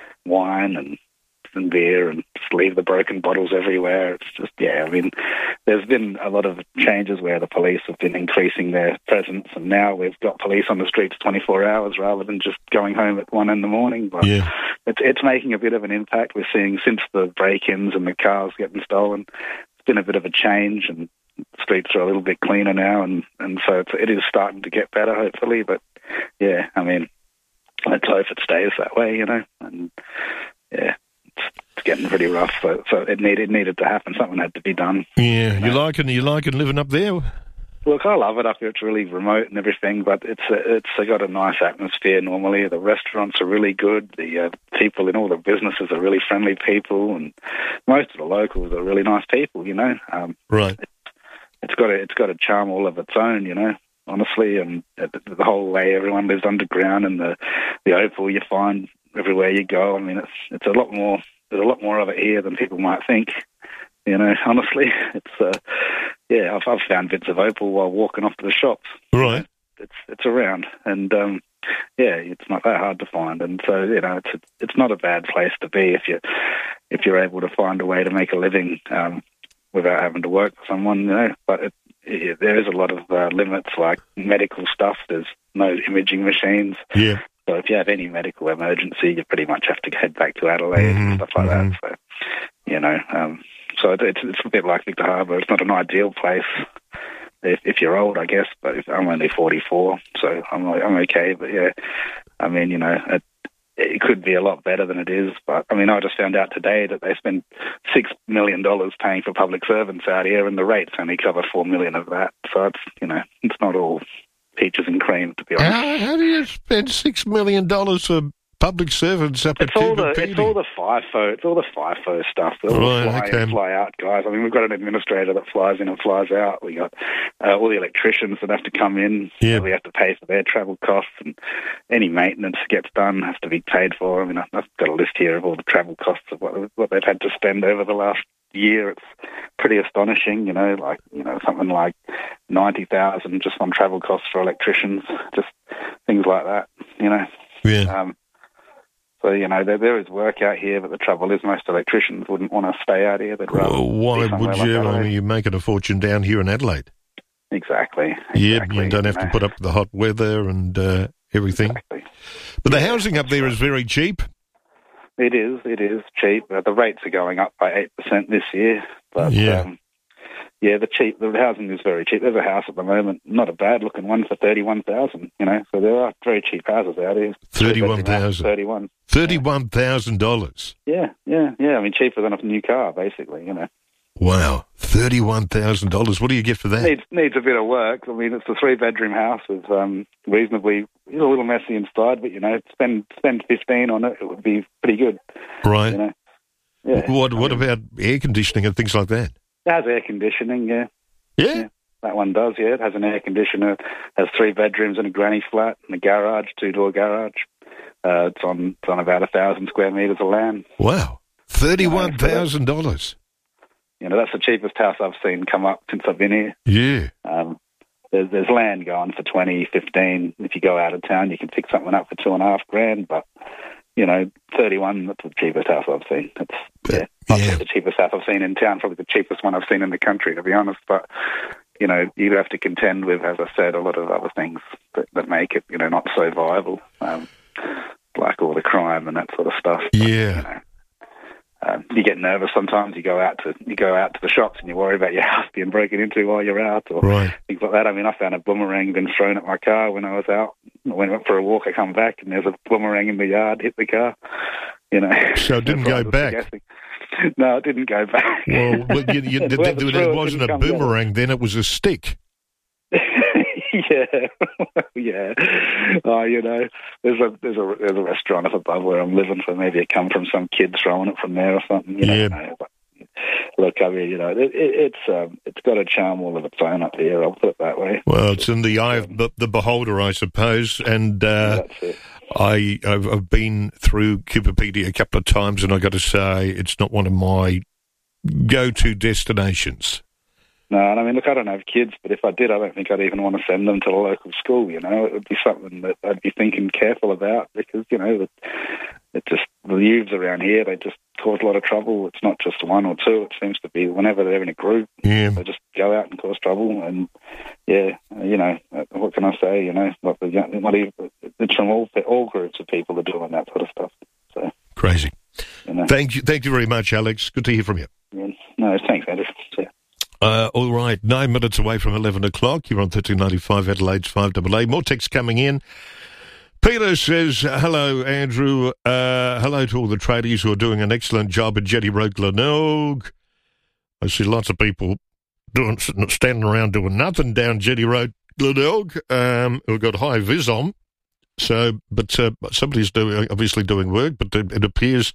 wine and. and beer and just leave the broken bottles everywhere. It's just, yeah, I mean, there's been a lot of changes where the police have been increasing their presence, and now we've got police on the streets twenty-four hours rather than just going home at one in the morning. But yeah. it's, it's making a bit of an impact. We're seeing since the break-ins and the cars getting stolen, it's been a bit of a change, and the streets are a little bit cleaner now, and, and so it's, it is starting to get better, hopefully. But yeah, I mean, let's hope it stays that way, you know, and yeah. It's getting pretty rough, so, so it needed it needed to happen. Something had to be done. Yeah, you know? you liking you liking living up there? Look, I love it up here. It's really remote and everything, but it's a, it's got a nice atmosphere. Normally, the restaurants are really good. The uh, people in all the businesses are really friendly people, and most of the locals are really nice people. You know, um, right? It's, it's got a, it's got a charm all of its own. You know. Honestly, and the whole way everyone lives underground, and the the opal you find everywhere you go. I mean, it's it's a lot more. There's a lot more of it here than people might think. You know, honestly, it's uh, yeah. I've I've found bits of opal while walking off to the shops. Right. It's it's around, and um, yeah, it's not that hard to find, and so you know, it's it's not a bad place to be if you if you're able to find a way to make a living um, without having to work for someone. You know, but it, it, there is a lot of uh, limits, like medical stuff. There's no imaging machines. Yeah. So if you have any medical emergency, you pretty much have to head back to Adelaide mm-hmm, and stuff like mm-hmm. that. So, you know, um, so it, it's it's a bit like Victor Harbour. It's not an ideal place if, if you're old, I guess. But if, I'm only forty-four, so I'm I'm okay. But yeah, I mean, you know, it, it could be a lot better than it is. But, I mean, I just found out today that they spend six million dollars paying for public servants out here, and the rates only cover four million dollars of that. So it's, you know, it's not all peaches and cream, to be honest. How, how do you spend six million dollars for public servants up it's at all the Tubapedi? It's all the FIFO. It's all the FIFO stuff. They're all Right, fly okay. in, fly out guys. I mean, we've got an administrator that flies in and flies out. We got uh, all the electricians that have to come in. Yeah. So we have to pay for their travel costs, and any maintenance that gets done has to be paid for. I mean, I've got a list here of all the travel costs of what, what they've had to spend over the last year. It's pretty astonishing, you know, like, you know, something like ninety thousand just on travel costs for electricians, just things like that, you know. Yeah. Um, So, you know, there, there is work out here, but the trouble is most electricians wouldn't want to stay out here. They'd rather Well, why be somewhere would like you? I Adelaide. mean, you're making a fortune down here in Adelaide. Exactly. Yeah, exactly, you don't have you to know. put up with the hot weather and uh, everything. Exactly. But the housing up there is very cheap. It is. It is cheap. Uh, the rates are going up by eight percent this year. But, Yeah. um, yeah, the cheap, the housing is very cheap. There's a house at the moment, not a bad-looking one, for thirty-one thousand dollars, you know. So there are very cheap houses out here. thirty-one thousand dollars. thirty-one. thirty-one thousand dollars. Yeah, yeah, yeah. I mean, cheaper than a new car, basically, you know. Wow, thirty-one thousand dollars. What do you get for that? Needs needs a bit of work. I mean, it's a three bedroom house with um, reasonably. It's a little messy inside, but you know, spend spend fifteen on it, it would be pretty good. Right. You know. Yeah. What What about air conditioning and things like that? It has air conditioning. Yeah. Yeah. yeah. That one does. Yeah. It has an air conditioner. Has three bedrooms and a granny flat and a garage, two door garage. Uh, it's on it's on about a thousand square meters of land. Wow, thirty-one thousand dollars. You know, that's the cheapest house I've seen come up since I've been here. Yeah. Um, there's, there's land going for twenty, fifteen. If you go out of town, you can pick something up for two and a half grand. But, you know, thirty-one, that's the cheapest house I've seen. It's, yeah, not yeah. just the cheapest house I've seen in town, probably the cheapest one I've seen in the country, to be honest. But, you know, you have to contend with, as I said, a lot of other things that, that make it, you know, not so viable, um, like all the crime and that sort of stuff. But, Yeah. you know, Um, you get nervous sometimes. You go out to you go out to the shops and you worry about your house being broken into while you're out, or Right. things like that. I mean, I found a boomerang been thrown at my car when I was out. I went up for a walk. I come back and there's a boomerang in the yard, hit the car. You know, So it didn't That's what I go was back? suggesting. No, it didn't go back. Well, well you, you, Whoever it, threw it it wasn't didn't a come back. boomerang then, it was a stick. Yeah, yeah. Oh, you know, there's a there's a there's a restaurant up above where I'm living, so maybe it come from some kid throwing it from there or something. You Yeah. know, but look, I mean, you know, it, it, it's um, it's got a charm all of its own up here. I'll put it that way. Well, it's in the eye of the, the beholder, I suppose. And uh, That's it. I, I've, I've been through Cooperpedia a couple of times, and I got to say, it's not one of my go-to destinations. No, and I mean, look, I don't have kids, but if I did, I don't think I'd even want to send them to the local school, you know. It would be something that I'd be thinking careful about because, you know, it, it just, the youths around here, they just cause a lot of trouble. It's not just one or two. It seems to be whenever they're in a group, Yeah. they just go out and cause trouble. And, yeah, you know, what can I say, you know, what the, what even, it's from all, all groups of people that are doing that sort of stuff. So, Crazy. you know. Thank you, thank you very much, Alex. Good to hear from you. Yeah. No, thanks, Andrew. Yeah. Uh, all right, nine minutes away from eleven o'clock. You're on thirteen ninety-five Adelaide's five A A. More texts coming in. Peter says, hello, Andrew. Uh, hello to all the tradies who are doing an excellent job at Jetty Road, Glenelg. I see lots of people doing standing around doing nothing down Jetty Road, Glenelg, um, who've got high vis on. So, but uh, somebody's doing, obviously doing work, but it appears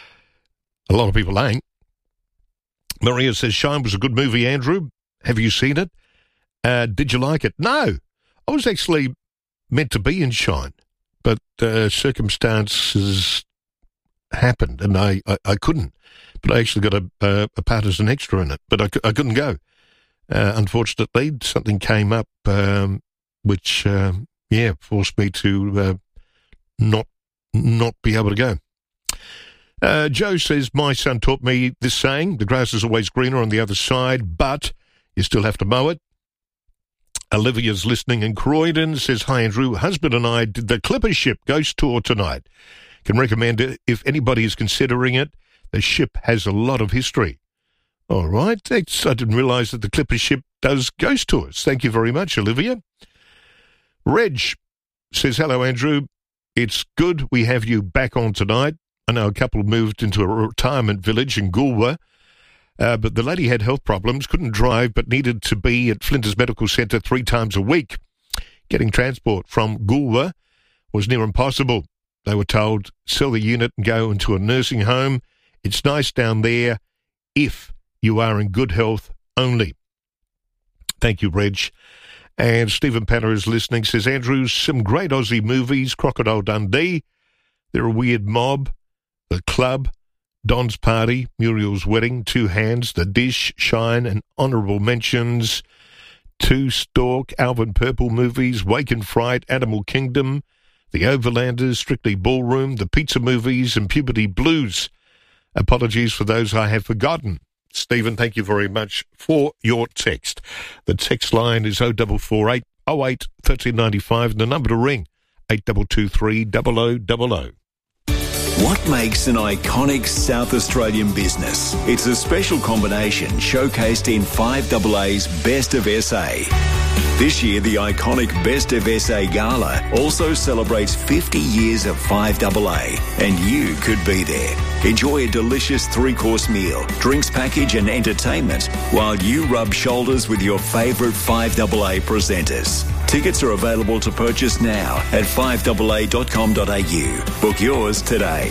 a lot of people ain't. Maria says, Shine was a good movie, Andrew. Have you seen it? Uh, did you like it? No. I was actually meant to be in Shine, but uh, circumstances happened and I, I, I couldn't. But I actually got a, a, a part as an extra in it, but I, I couldn't go. Uh, unfortunately, something came up um, which, um, yeah, forced me to uh, not not be able to go. Uh, Joe says, my son taught me this saying, the grass is always greener on the other side, but you still have to mow it. Olivia's listening in Croydon, says, hi, Andrew. Husband and I did the Clipper Ship Ghost Tour tonight. Can recommend it if anybody is considering it. The ship has a lot of history. All right. Thanks. I didn't realise that the Clipper Ship does ghost tours. Thank you very much, Olivia. Reg says, hello, Andrew. it's good we have you back on tonight. I know a couple moved into a retirement village in Goolwa, uh, but the lady had health problems, couldn't drive, but needed to be at Flinders Medical Centre three times a week. Getting transport from Goolwa was near impossible. They were told, sell the unit and go into a nursing home. It's nice down there if you are in good health only. Thank you, Reg. And Stephen Panner is listening, says, Andrew, some great Aussie movies, Crocodile Dundee, They're a Weird Mob, The Club, Don's Party, Muriel's Wedding, Two Hands, The Dish, Shine, and honourable mentions, Two Stork, Alvin Purple movies, Wake and Fright, Animal Kingdom, The Overlanders, Strictly Ballroom, The Pizza Movies, and Puberty Blues. Apologies for those I have forgotten. Stephen, thank you very much for your text. The text line is oh four four eight, oh eight, one three nine five, and the number to ring, eight two two three, zero zero zero zero. What makes an iconic South Australian business? It's a special combination showcased in five A A's Best of S A. This year, the iconic Best of S A Gala also celebrates fifty years of five A A, and you could be there. Enjoy a delicious three-course meal, drinks package and entertainment while you rub shoulders with your favourite five A A presenters. Tickets are available to purchase now at five A A dot com dot a u. Book yours today.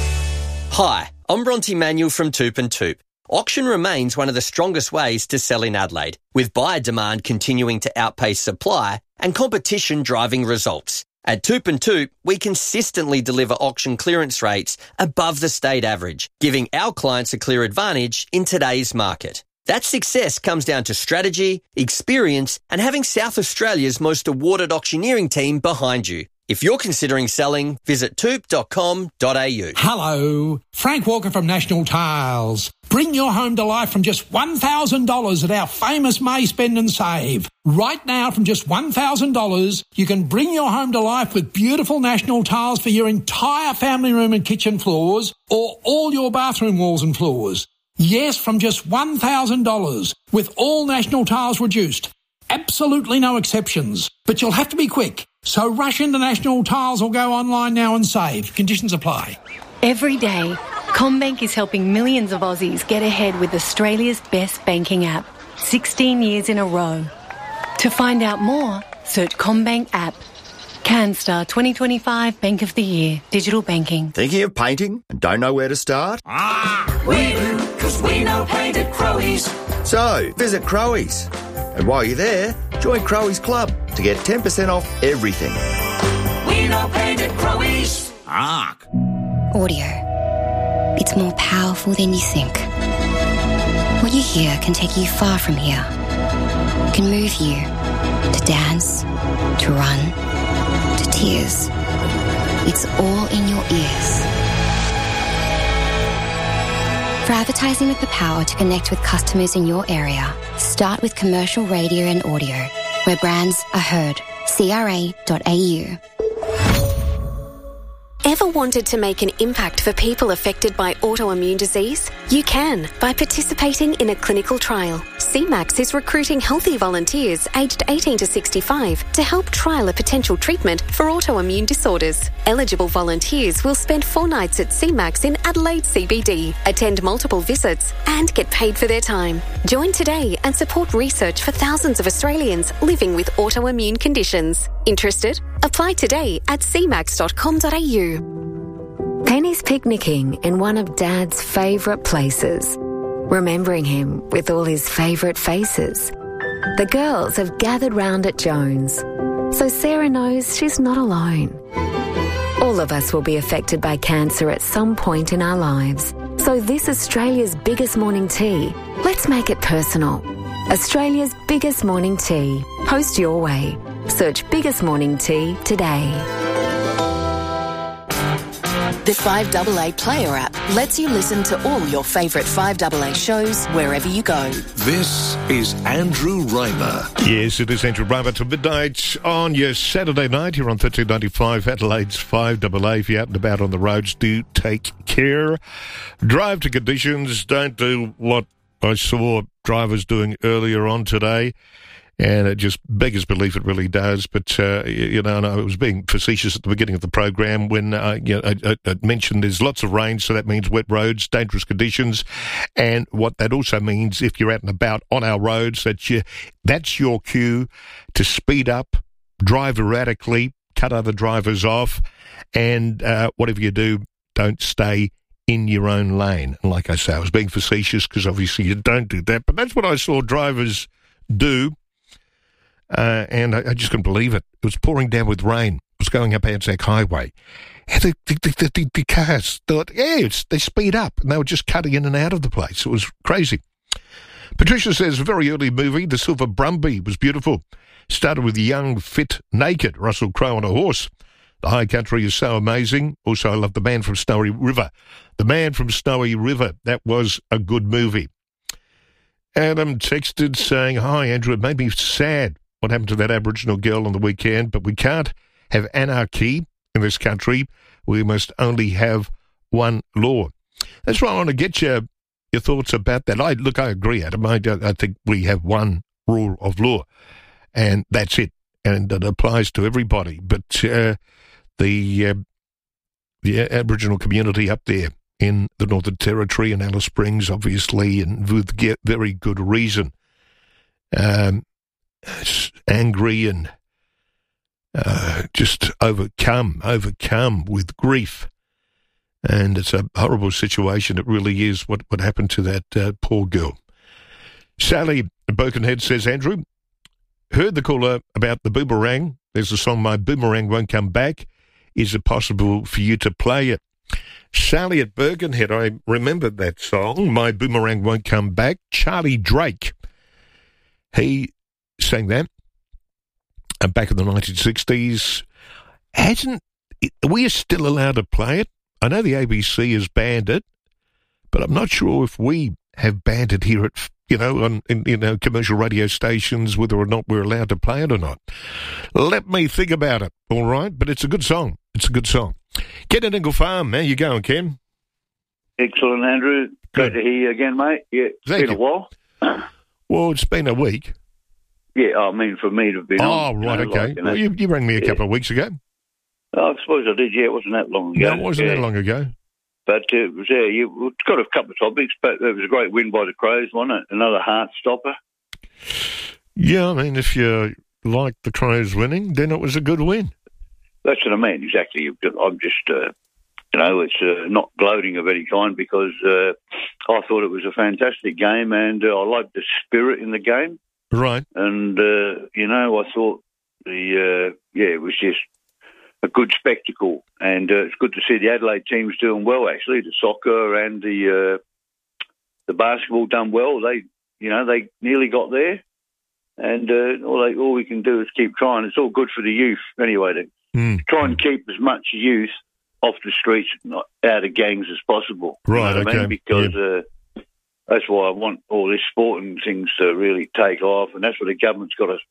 Hi, I'm Bronte Manuel from Toop and Toop. Auction remains one of the strongest ways to sell in Adelaide, with buyer demand continuing to outpace supply and competition driving results. At Toop and Toop, we consistently deliver auction clearance rates above the state average, giving our clients a clear advantage in today's market. That success comes down to strategy, experience, and having South Australia's most awarded auctioneering team behind you. If you're considering selling, visit toop dot com dot a u. Hello, Frank Walker from National Tiles. Bring your home to life from just one thousand dollars at our famous May Spend and Save. Right now, from just one thousand dollars, you can bring your home to life with beautiful National Tiles for your entire family room and kitchen floors, or all your bathroom walls and floors. Yes, from just one thousand dollars, with all National Tiles reduced. Absolutely no exceptions. But you'll have to be quick. So rush into National Tiles or go online now and save. Conditions apply. Every day, CommBank is helping millions of Aussies get ahead with Australia's best banking app. sixteen years in a row. To find out more, search CommBank app. CanStar twenty twenty-five Bank of the Year. Digital banking. Thinking of painting and don't know where to start? Ah, we do, because we know paint at Crowies. So, visit Crowies. And while you're there, join Crowies Club to get ten percent off everything. We know paint at Crowies. Arc. Audio. It's more powerful than you think. What you hear can take you far from here. It can move you to dance, to run, to tears. It's all in your ears. For advertising with the power to connect with customers in your area, start with commercial radio and audio, where brands are heard. C R A dot A U. Ever wanted to make an impact for people affected by autoimmune disease? You can by participating in a clinical trial. C MAX is recruiting healthy volunteers aged eighteen to sixty-five to help trial a potential treatment for autoimmune disorders. Eligible volunteers will spend four nights at C MAX in Adelaide C B D, attend multiple visits and get paid for their time. Join today and support research for thousands of Australians living with autoimmune conditions. Interested? Apply today at c max dot com dot a u. Penny's picnicking in one of Dad's favourite places, remembering him with all his favourite faces. The girls have gathered round at Jones, so Sarah knows she's not alone. All of us will be affected by cancer at some point in our lives, so this Australia's biggest morning tea, let's make it personal. Australia's biggest morning tea. Post your way. Search Biggest Morning Tea today. The five A A Player app lets you listen to all your favourite five A A shows wherever you go. This is Andrew Raymer. Yes, it is Andrew Raymer to midnight on your Saturday night here on thirteen ninety-five Adelaide's five A A. If you're out and about on the roads, do take care. Drive to conditions. Don't do what I saw drivers doing earlier on today. And it just beggars belief it really does. But, uh, you know, and I was being facetious at the beginning of the program when uh, you know, I, I, I mentioned there's lots of rain, so that means wet roads, dangerous conditions. And what that also means, if you're out and about on our roads, that you, that's your cue to speed up, drive erratically, cut other drivers off, and uh, whatever you do, don't stay in your own lane. And like I say, I was being facetious because obviously you don't do that. But that's what I saw drivers do. Uh, and I, I just couldn't believe it. It was pouring down with rain. It was going up Anzac Highway. And the, the, the, the, the cars thought, yeah, it's, they speed up. And they were just cutting in and out of the place. It was crazy. Patricia says, very early movie, The Silver Brumby was beautiful. Started with young, fit, naked Russell Crowe on a horse. The high country is so amazing. Also, I love The Man from Snowy River. The Man from Snowy River, that was a good movie. Adam texted saying, hi, Andrew, it made me sad what happened to that Aboriginal girl on the weekend, but we can't have anarchy in this country. We must only have one law. That's why I want to get your, your thoughts about that. I Look, I agree, Adam. I, I think we have one rule of law, and that's it. And it applies to everybody. But uh, the, uh, the Aboriginal community up there in the Northern Territory and Alice Springs, obviously, and with very good reason, um, angry and uh, just overcome, overcome with grief. And it's a horrible situation. It really is what, what happened to that uh, poor girl. Sally Birkenhead says, Andrew, heard the caller about the boomerang. There's a song, My Boomerang Won't Come Back. Is it possible for you to play it? Sally at Birkenhead, I remembered that song, My Boomerang Won't Come Back. Charlie Drake, he sang that uh, back in the nineteen sixties. Hasn't, we are still allowed to play it. I know the A B C has banned it, but I'm not sure if we have banned it here at, you know, on in, you know, commercial radio stations, whether or not we're allowed to play it or not. Let me think about it, all right? But it's a good song. It's a good song. Ken at Ingle Farm, how you going, Ken? Excellent, Andrew. Great to hear you again, mate. Yeah, it's Thank been you. a while. Well, it's been a week. Yeah, I mean, for me to have been Oh, on. right, you know, okay. like, you know, Well, you, you rang me a yeah. couple of weeks ago. I suppose I did, yeah. It wasn't that long ago. No, it wasn't yeah. that long ago. But uh, it was, yeah, you it's got a couple of topics, but it was a great win by the Crows, wasn't it? Another heart stopper. Yeah, I mean, if you like the Crows winning, then it was a good win. That's what I mean, exactly. I'm just, uh, you know, it's uh, not gloating of any kind because uh, I thought it was a fantastic game and uh, I liked the spirit in the game. Right. And, uh, you know, I thought the, uh, yeah, it was just a good spectacle. And uh, it's good to see the Adelaide teams doing well, actually. The soccer and the uh, the basketball done well. They, you know, they nearly got there. And uh, all, they, all we can do is keep trying. It's all good for the youth anyway, to mm. try and keep as much youth off the streets, not out of gangs as possible. Right, you know what okay. I mean? Because yeah. uh, that's why I want all this sport and things to really take off, and that's what the government's got to,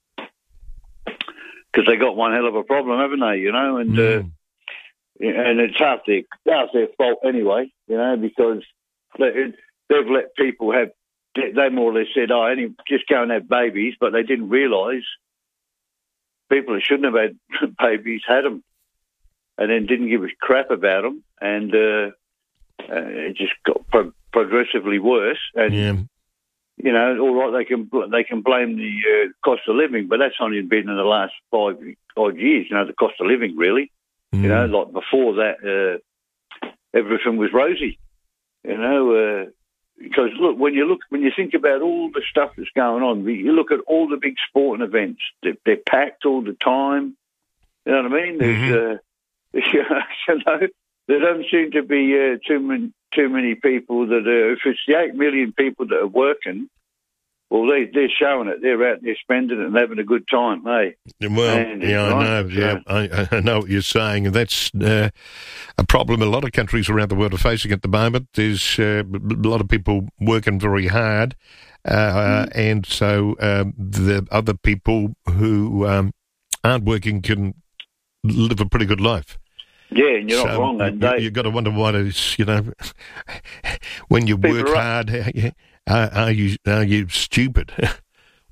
because they got one hell of a problem, haven't they, you know, and mm. uh, and it's half their, half their fault anyway, you know, because they, they've let people have, they more or less said, oh, any, just go and have babies, but they didn't realise people who shouldn't have had babies had them and then didn't give a crap about them, and uh, uh, it just got pro- progressively worse. And, yeah. you know, all right, they can they can blame the uh, cost of living, but that's only been in the last five odd years, you know, the cost of living, really. Mm. You know, like before that, uh, everything was rosy, you know, uh, because look, when you look, when you think about all the stuff that's going on, you look at all the big sporting events, they're, they're packed all the time. You know what I mean? There's, mm-hmm. uh, you know, there don't seem to be uh, too many too many people that are. If it's the eight million people that are working, well, they they're showing it. They're out there spending it and having a good time, hey? Well, and yeah, I know. So, yeah, I, I know what you're saying, and that's uh, a problem a lot of countries around the world are facing at the moment. There's uh, a lot of people working very hard, uh, mm. and so um, the other people who um, aren't working can live a pretty good life. Yeah, and you're so not wrong. And you, they, you've got to wonder what is, you know, when you work hard, are, are you are you stupid?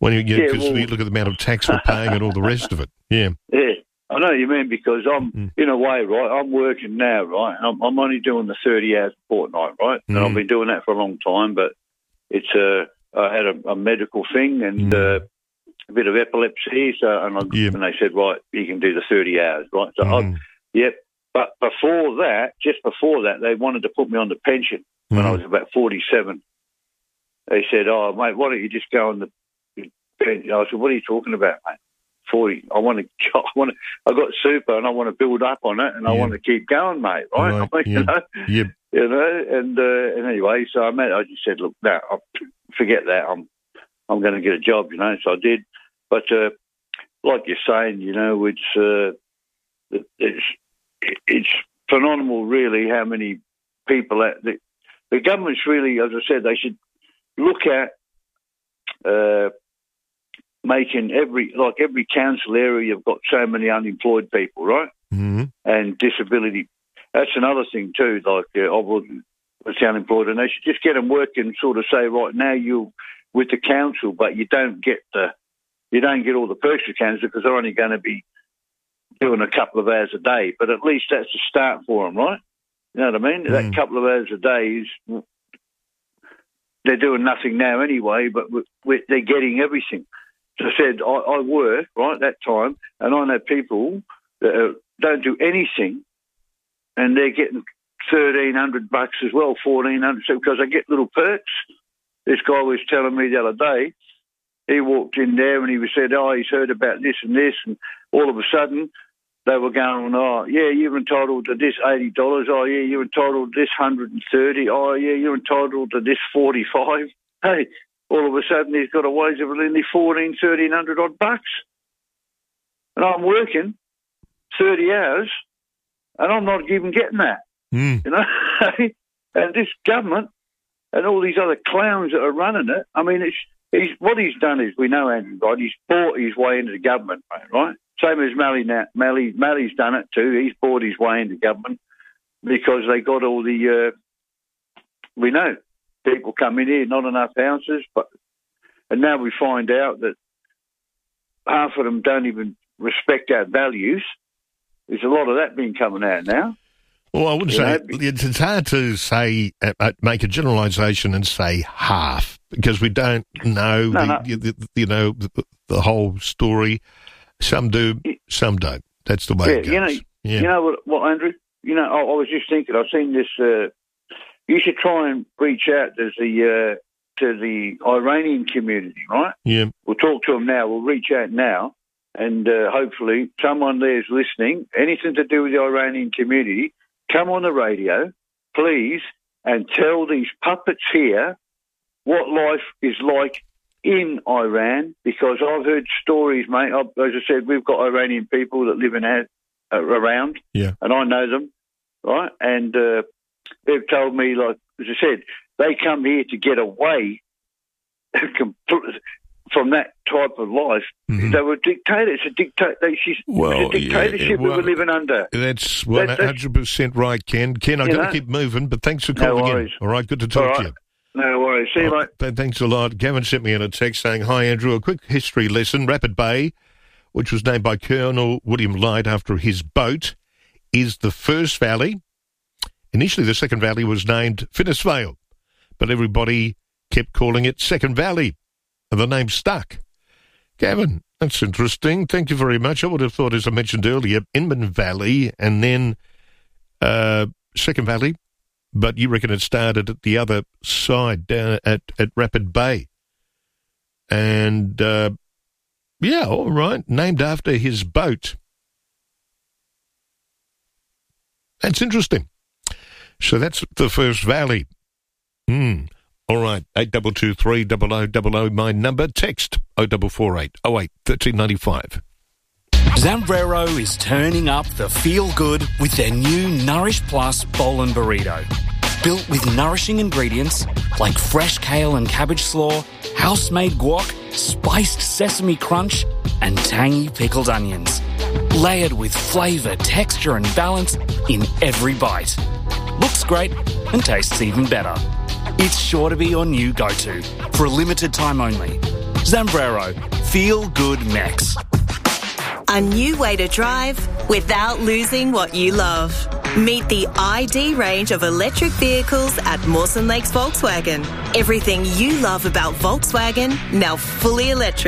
When you, you, Yeah, 'cause well- you look at the amount of tax we're paying and all the rest of it. Yeah. Yeah, I know what you mean, because I'm, Mm. in a way, right, I'm working now, right, and I'm, I'm only doing the thirty hours a fortnight, right, and Mm. I've been doing that for a long time, but it's uh, I had a, a medical thing and Mm. uh, a bit of epilepsy, so and, I, Yeah. and they said, right, you can do the thirty hours, right, so I, Mm. yep, but before that, just before that, they wanted to put me on the pension when I was about forty-seven. They said, oh, mate, why don't you just go on the pension? I said, what are you talking about, mate? forty. I want to. I want to. I got super, and I want to build up on it, and I Yeah. want to keep going, mate. Right? Right, I mean, yeah. You know. Yep. You know. And, uh, and anyway, so I met. I just said, look, no, I'll forget that. I'm. I'm going to get a job. You know. So I did. But uh, like you're saying, you know, it's uh, it's it's phenomenal, really, how many people that the, the government's really, as I said, they should look at. Uh, making every, like every council area, you've got so many unemployed people, right? Mm-hmm. And disability. That's another thing too, like uh, I wasn't was unemployed, and they should just get them working, sort of say, right, now you're with the council, but you don't get the, you don't get all the perks of council because they're only going to be doing a couple of hours a day, but at least that's a start for them, right? You know what I mean? Mm. That couple of hours a day is, they're doing nothing now anyway, but we, we, they're getting everything. So I said, I, I work, right, that time, and I know people that uh, don't do anything, and they're getting thirteen hundred bucks as well, fourteen hundred, so because they get little perks. This guy was telling me the other day, he walked in there and he was said, oh, he's heard about this and this, and all of a sudden they were going, oh, yeah, you're entitled to this eighty dollars, oh, yeah, you're entitled to this one hundred thirty dollars, oh, yeah, you're entitled to this forty-five dollars. Hey, all of a sudden he's got a wage of only fourteen, thirteen hundred odd bucks. And I'm working thirty hours and I'm not even getting that. Mm. You know? And this government and all these other clowns that are running it, I mean, it's he's what he's done is, we know Andrew, right? He's bought his way into the government, mate, right? Same as Malley now. Malley, Malley's done it too. He's bought his way into government because they got all the, uh, we know, people come in here, not enough houses, but and now we find out that half of them don't even respect our values. There's a lot of that been coming out now. Well, I wouldn't You say know, it's, it's hard to say uh, uh, make a generalisation and say half because we don't know No, the, no. You, the, you know the, the whole story. Some do, some don't. That's the way yeah, it goes. you know, yeah. you know what, what, Andrew? You know, I, I was just thinking. I've seen this. Uh, you should try and reach out to the uh, to the Iranian community, right? Yeah. We'll talk to them now. We'll reach out now, and uh, hopefully someone there is listening. Anything to do with the Iranian community, come on the radio, please, and tell these puppets here what life is like in Iran, because I've heard stories, mate. I've, as I said, we've got Iranian people that live in our, uh, around, Yeah. and I know them, right? And uh, they've told me, like, as I said, they come here to get away from that type of life. Mm-hmm. They were dictators. It's a, dicta- they, she's, Well, it's a dictatorship yeah, we well, were living under. That's one That- that's- hundred percent right, Ken. Ken, I've You got to know? keep moving, but thanks for No calling in. worries. All right, good to talk All to right. you. No worries. See you, Oh, mate. th- Thanks a lot. Gavin sent me in a text saying, hi, Andrew, a quick history lesson. Rapid Bay, which was named by Colonel William Light after his boat, is the first valley. Initially, the second valley was named Finnis Vale, but everybody kept calling it Second Valley, and the name stuck. Gavin, that's interesting. Thank you very much. I would have thought, as I mentioned earlier, Inman Valley and then uh, Second Valley, but you reckon it started at the other side, down at, at Rapid Bay. And, uh, yeah, all right, named after his boat. That's interesting. So that's the first valley. Hmm. All right, eight two two three double oh double oh, my number. Text oh four four eight oh eight thirteen ninety-five. Zambrero is turning up the feel-good with their new Nourish Plus Bowl and Burrito. Built with nourishing ingredients like fresh kale and cabbage slaw, house-made guac, spiced sesame crunch, and tangy pickled onions. Layered with flavour, texture and balance in every bite. Looks great and tastes even better. It's sure to be your new go-to for a limited time only. Zambrero. Feel good next. A new way to drive without losing what you love. Meet the I D range of electric vehicles at Mawson Lakes Volkswagen. Everything you love about Volkswagen, now fully electric.